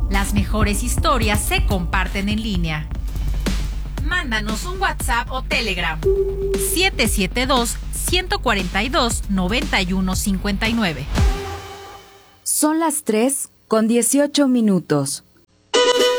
Las mejores historias se comparten en línea. Mándanos un WhatsApp o Telegram. 772-142-9159. Son las 3:18.